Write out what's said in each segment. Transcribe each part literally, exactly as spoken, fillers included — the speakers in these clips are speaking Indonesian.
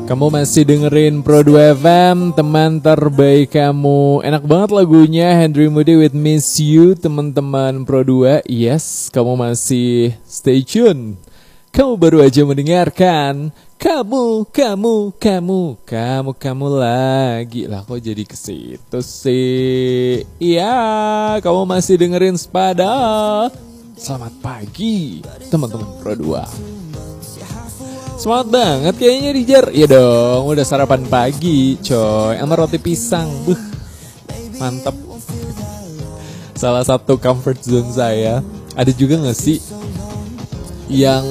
Kamu masih dengerin Pro dua F M, teman terbaik kamu. Enak banget lagunya, Henry Moody with Miss You, teman-teman Pro dua. Yes, kamu masih stay tune. Kamu baru aja mendengarkan Kamu, kamu, kamu, kamu, kamu lagi. Lah kok jadi ke situ sih? Iya, kamu masih dengerin Spada. Selamat pagi, teman-teman Pro dua. Semangat banget kayaknya Rijar. Iya dong, udah sarapan pagi coy, sama roti pisang. Buh, mantap. Salah satu comfort zone saya. Ada juga gak sih yang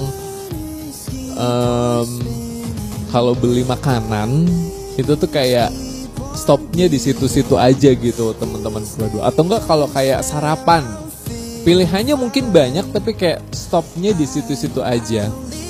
um, kalau beli makanan itu tuh kayak stopnya di situ-situ aja gitu teman-teman berdua. Atau enggak kalau kayak sarapan, pilihannya mungkin banyak tapi kayak stopnya di situ-situ aja.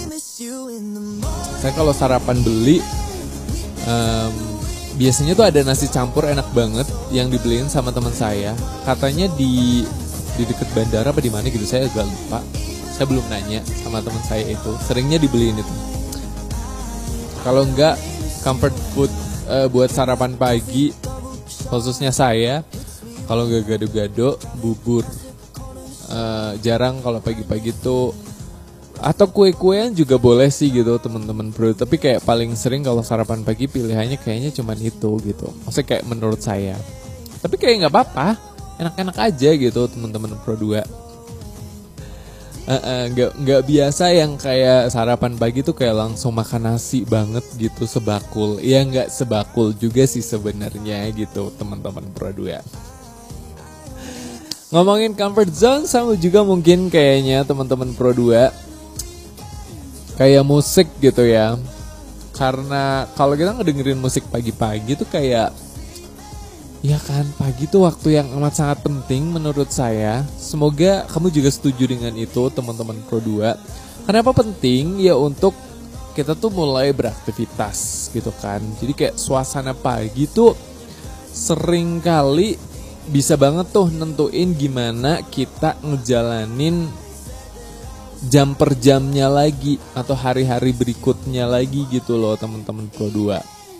Saya kalau sarapan beli um, biasanya tuh ada nasi campur enak banget yang dibeliin sama teman saya. Katanya di di dekat bandara apa di mana gitu, saya agak lupa. Saya belum nanya sama teman saya itu. Seringnya dibeliin itu. Kalau enggak comfort food uh, buat sarapan pagi khususnya saya, kalau enggak gado-gado, bubur. Uh, jarang kalau pagi-pagi tuh, atau kue-kuean juga boleh sih gitu teman-teman bro. Tapi kayak paling sering kalau sarapan pagi pilihannya kayaknya cuman itu gitu. Maksudnya kayak menurut saya. Tapi kayak nggak apa-apa, enak-enak aja gitu teman-teman Pro dua. Uh, uh, nggak nggak biasa yang kayak sarapan pagi tuh kayak langsung makan nasi banget gitu sebakul. Ya nggak sebakul juga sih sebenarnya gitu teman-teman Pro dua. Ngomongin comfort zone sama juga mungkin kayaknya teman-teman Pro dua. Kayak musik gitu ya. Karena kalau kita ngedengerin musik pagi-pagi tuh kayak, ya kan, pagi tuh waktu yang amat sangat penting menurut saya. Semoga kamu juga setuju dengan itu teman-teman Pro dua. Kenapa penting? Ya untuk kita tuh mulai beraktivitas gitu kan. Jadi kayak suasana pagi tuh sering kali bisa banget tuh nentuin gimana kita ngejalanin jam per jamnya lagi atau hari-hari berikutnya lagi gitu loh teman-teman Pro dua.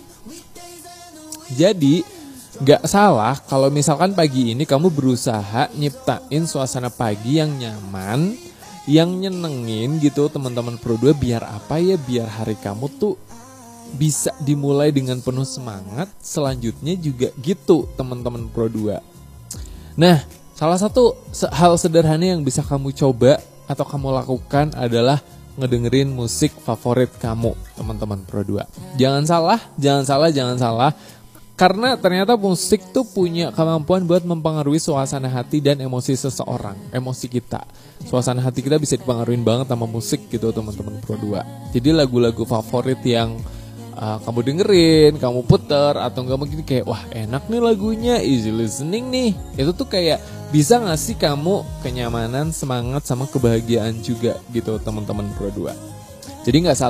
Jadi gak salah kalau misalkan pagi ini kamu berusaha nyiptain suasana pagi yang nyaman, yang nyenengin gitu teman-teman Pro dua. Biar apa ya, biar hari kamu tuh bisa dimulai dengan penuh semangat. Selanjutnya juga gitu teman-teman Pro dua. Nah, salah satu hal sederhana yang bisa kamu coba atau kamu lakukan adalah ngedengerin musik favorit kamu, teman-teman Pro dua. Jangan salah, jangan salah, jangan salah. Karena ternyata musik tuh punya kemampuan buat mempengaruhi suasana hati dan emosi seseorang, emosi kita. Suasana hati kita bisa dipengaruhi banget sama musik gitu, teman-teman Pro dua. Jadi lagu-lagu favorit yang uh, kamu dengerin, kamu puter, atau enggak mungkin kayak, wah enak nih lagunya, easy listening nih. Itu tuh kayak bisa ngasih kamu kenyamanan, semangat, sama kebahagiaan juga gitu teman-teman Pro dua. Jadi gak salah